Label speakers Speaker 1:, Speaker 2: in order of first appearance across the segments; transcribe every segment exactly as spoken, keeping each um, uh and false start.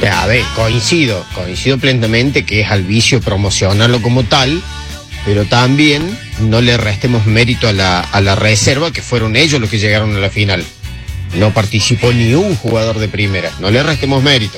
Speaker 1: A ver, coincido, coincido plenamente que es al vicio promocionarlo como tal, pero también no le restemos mérito a la, a la reserva, que fueron ellos los que llegaron a la final. No participó ni un jugador de primera, no le restemos mérito.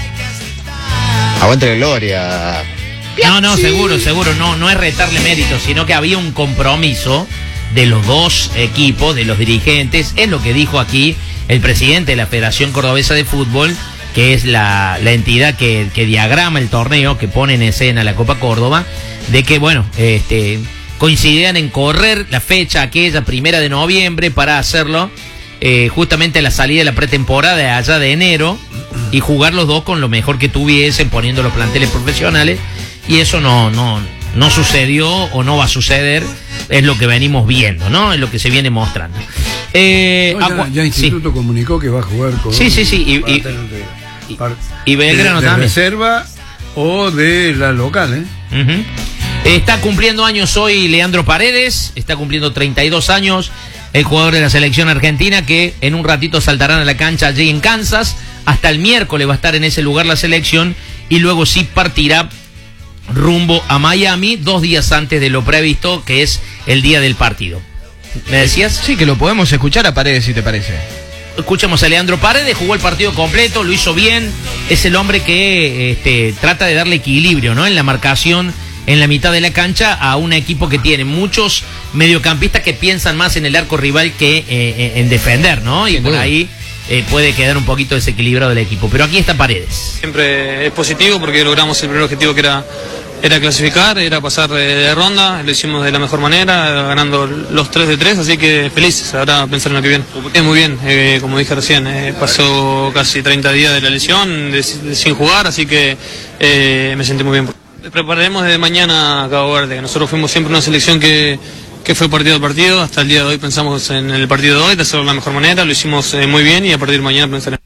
Speaker 1: Aguante la gloria.
Speaker 2: No, no, seguro, seguro, no, no es restarle mérito, sino que había un compromiso de los dos equipos, de los dirigentes, es lo que dijo aquí el presidente de la Federación Cordobesa de Fútbol, que es la, la entidad que, que diagrama el torneo, que pone en escena la Copa Córdoba, de que, bueno, este, coincidían en correr la fecha aquella primera de noviembre para hacerlo eh, justamente a la salida de la pretemporada de allá de enero y jugar los dos con lo mejor que tuviesen, poniendo los planteles profesionales, y eso no, no, no sucedió o no va a suceder, es lo que venimos viendo, ¿no? Es lo que se viene mostrando. Eh,
Speaker 3: no, ya,
Speaker 2: agua,
Speaker 3: ya Instituto
Speaker 2: sí.
Speaker 3: comunicó que va a jugar con...
Speaker 2: Sí, sí, sí, y, y, y, y Belgrano
Speaker 3: de, de
Speaker 2: también.
Speaker 3: reserva o de la local, ¿eh?
Speaker 2: Uh-huh. Está cumpliendo años hoy Leandro Paredes, está cumpliendo treinta y dos años, el jugador de la selección argentina, que en un ratito saltarán a la cancha allí en Kansas. Hasta el miércoles va a estar en ese lugar la selección y luego sí partirá rumbo a Miami dos días antes de lo previsto, que es el día del partido. ¿Me decías?
Speaker 4: Sí, que lo podemos escuchar a Paredes, si te parece.
Speaker 2: Escuchamos a Leandro Paredes, jugó el partido completo, lo hizo bien, es el hombre que este, trata de darle equilibrio, ¿no?, en la marcación en la mitad de la cancha a un equipo que tiene muchos mediocampistas que piensan más en el arco rival que eh, en defender, ¿no? Y por ahí eh, puede quedar un poquito desequilibrado el equipo. Pero aquí está Paredes.
Speaker 5: Siempre es positivo porque logramos el primer objetivo, que era era clasificar, era pasar de ronda, lo hicimos de la mejor manera, ganando los tres de tres, así que felices, ahora pensar en lo que viene. Eh, muy bien, eh, como dije recién, eh, pasó casi treinta días de la lesión, de, de, sin jugar, así que eh, me sentí muy bien. Prepararemos desde mañana a Cabo Verde, nosotros fuimos siempre una selección que, que fue partido a partido, hasta el día de hoy pensamos en el partido de hoy, de hacerlo de la mejor manera, lo hicimos eh, muy bien y a partir de mañana pensaremos.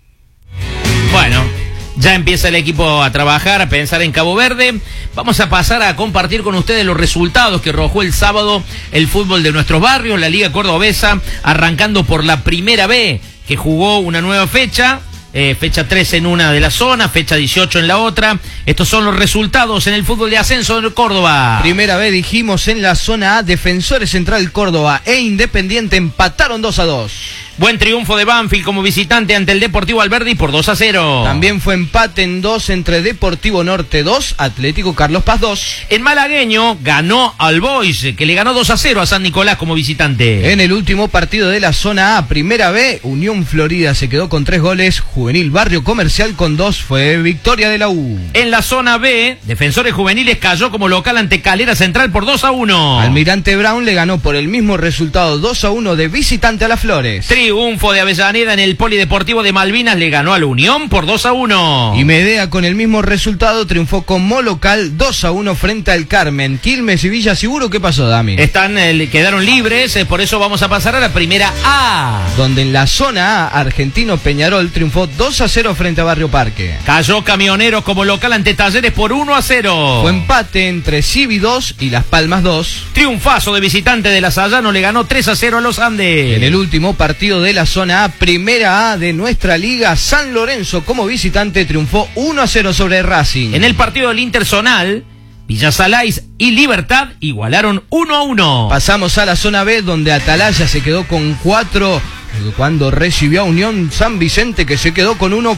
Speaker 2: Bueno, ya empieza el equipo a trabajar, a pensar en Cabo Verde. Vamos a pasar a compartir con ustedes los resultados que arrojó el sábado el fútbol de nuestros barrios, la Liga Cordobesa, arrancando por la Primera B, que jugó una nueva fecha. Eh, fecha trece en una de la zona, fecha dieciocho en la otra. Estos son los resultados en el fútbol de ascenso de Córdoba.
Speaker 4: Primera vez dijimos en la zona A, Defensores Central Córdoba e Independiente empataron dos a dos.
Speaker 2: Buen triunfo de Banfield como visitante ante el Deportivo Alberdi por dos a cero.
Speaker 4: También fue empate en dos entre Deportivo Norte dos, Atlético Carlos Paz dos.
Speaker 2: En Malagueño ganó al Boys, que le ganó dos a cero a San Nicolás como visitante.
Speaker 4: En el último partido de la zona A, Primera B, Unión Florida se quedó con tres goles, Juvenil Barrio Comercial con dos, fue victoria de la U.
Speaker 2: En la zona B, Defensores Juveniles cayó como local ante Calera Central por dos a uno.
Speaker 4: Almirante Brown le ganó por el mismo resultado dos a uno de visitante a Las Flores.
Speaker 2: Triunfo de Avellaneda en el Polideportivo de Malvinas, le ganó a la Unión por dos a uno.
Speaker 4: Y Medea con el mismo resultado triunfó como local dos a uno frente al Carmen. Quilmes y Villa Seguro, ¿qué pasó, Dami?
Speaker 2: Están, eh, quedaron libres, eh, por eso vamos a pasar a la Primera A.
Speaker 4: Donde en la zona A, Argentino Peñarol triunfó dos a cero frente a Barrio Parque.
Speaker 2: Cayó Camioneros como local ante Talleres por uno a cero.
Speaker 4: Fue empate entre Civi dos y Las Palmas dos.
Speaker 2: Triunfazo de visitante de la Sayano, le ganó tres a cero a los Andes.
Speaker 4: En el último partido de la zona A, Primera A de nuestra liga, San Lorenzo como visitante triunfó uno a cero sobre Racing.
Speaker 2: En el partido del Interzonal, Villa Salais y Libertad igualaron uno a uno.
Speaker 4: Pasamos a la zona B, donde Atalaya se quedó con cuatro cuando recibió a Unión San Vicente, que se quedó con uno.